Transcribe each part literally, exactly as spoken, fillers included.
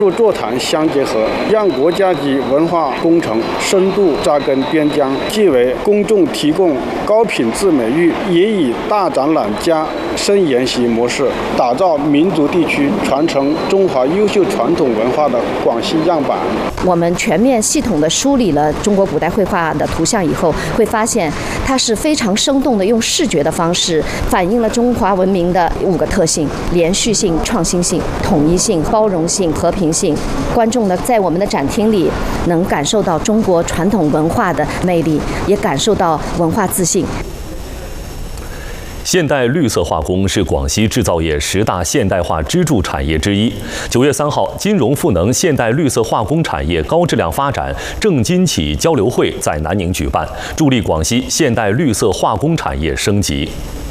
座谈相结合，让国家级文化工程深度扎根边疆，既为公众提供高品质美育，也以大展览加深研习模式，打造民族地区传承中华优秀传统文化的广西样板。 我们全面系统地梳理了中国古代绘画的图像以后，会发现它是非常生动的，用视觉的方式反映了中华文明的五个特性：连续性、创新性、统一性、包容性、和平性。观众呢，在我们的展厅里能感受到中国传统文化的魅力，也感受到文化自信。 现代绿色化工是广西制造业十大现代化支柱产业之一。九月三号，金融赋能现代绿色化工产业高质量发展正金企交流会在南宁举办，助力广西现代绿色化工产业升级。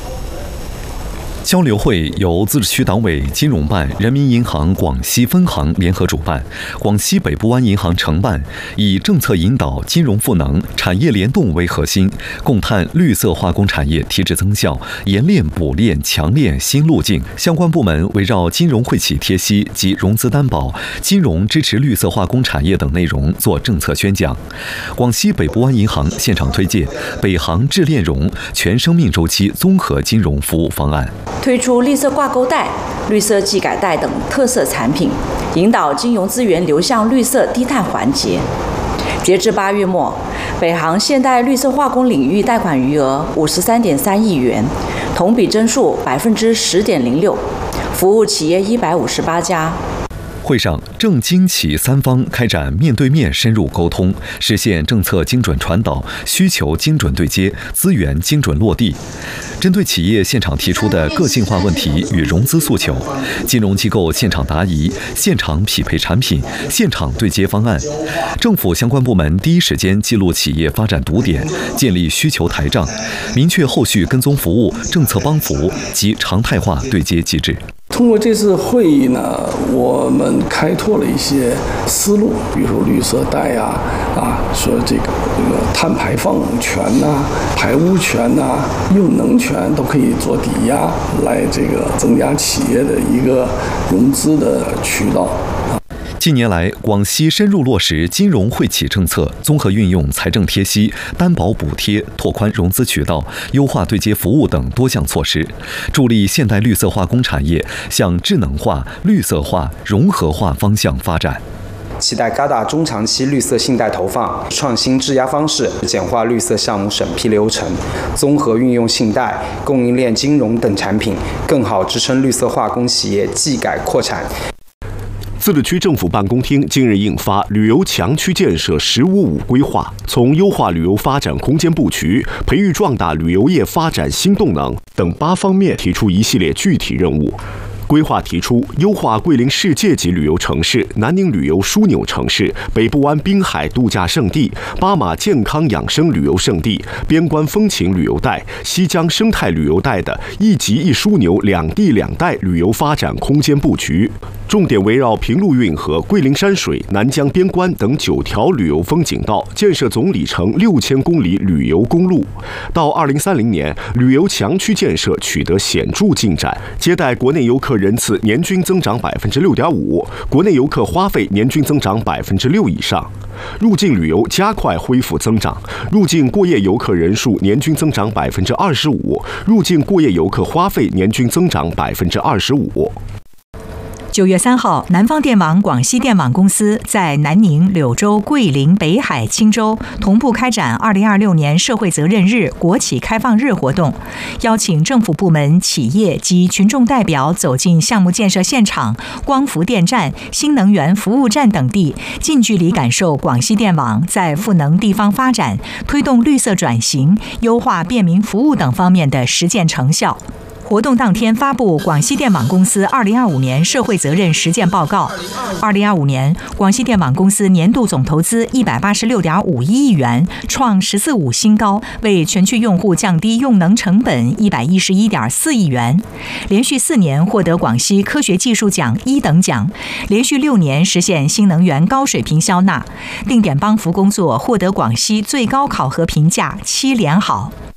交流会由自治区党委金融办、人民银行广西分行联合主办，广西北部湾银行承办，以政策引导、金融赋能、产业联动为核心，共探绿色化工产业提质增效、研炼补炼强炼新路径。相关部门围绕金融惠企贴息及融资担保、金融支持绿色化工产业等内容做政策宣讲。广西北部湾银行现场推介北航智炼融全生命周期综合金融服务方案。 推出绿色挂钩袋、绿色技改袋等特色产品，引导金融资源流向绿色低碳环节。截至八月末，北航现代绿色化工领域贷款余额五十三点三亿元，同比增速百分之十点零六，服务企业一百五十八家。 会上，政经企三方开展面对面深入沟通，实现政策精准传导、需求精准对接、资源精准落地。针对企业现场提出的个性化问题与融资诉求，金融机构现场答疑、现场匹配产品、现场对接方案。政府相关部门第一时间记录企业发展堵点，建立需求台账，明确后续跟踪服务、政策帮扶及常态化对接机制。 通过这次会议呢，我们开拓了一些思路，比如绿色带呀、啊，啊，说这个这个碳排放权呐、啊、排污权呐、啊、用能权都可以做抵押，来这个增加企业的一个融资的渠道。 近年来，广西深入落实金融惠企政策，综合运用财政贴息、担保补贴，拓宽融资渠道，优化对接服务等多项措施，助力现代绿色化工产业向智能化、绿色化、融合化方向发展。 期待加大中长期绿色信贷投放，创新质押方式，简化绿色项目审批流程，综合运用信贷、供应链金融等产品，更好支撑绿色化工企业技改扩产。 自治区政府办公厅近日印发《旅游强区建设“十五五”规划》，从优化旅游发展空间布局、培育壮大旅游业发展新动能等八方面提出一系列具体任务。规划提出，优化桂林世界级旅游城市、南宁旅游枢纽城市、北部湾滨海度假胜地、巴马健康养生旅游胜地、边关风情旅游带、西江生态旅游带的一级一枢纽两地两带旅游发展空间布局，重点围绕平陆运河、桂林山水、南江边关等九条旅游风景道，建设总里程六千公里旅游公路。到二零三零年，旅游强区建设取得显著进展，接待国内游客人次年均增长百分之六点五，国内游客花费年均增长百分之六以上。入境旅游加快恢复增长，入境过夜游客人数年均增长百分之二十五，入境过夜游客花费年均增长百分之二十五。 九月三号，南方电网广西电网公司在南宁、柳州、桂林、北海、钦州同步开展二零二六年社会责任日国企开放日活动，邀请政府部门、企业及群众代表走进项目建设现场、光伏电站、新能源服务站等地，近距离感受广西电网在赋能地方发展、推动绿色转型、优化便民服务等方面的实践成效。活动当天发布广西电网公司二零二五年社会责任实践报告。二零二五年，广西电网公司年度总投资一百八十六点五一亿元，创“十四五”新高，为全区用户降低用能成本一百一十一点四亿元，连续四年获得广西科学技术奖一等奖，连续六年实现新能源高水平销纳，定点帮扶工作获得广西最高考核评价七连好。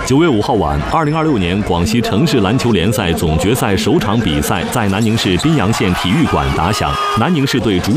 九月五号晚，二零二六年广西城市篮球联赛总决赛首场比赛在南宁市宾阳县体育馆打响，南宁市队主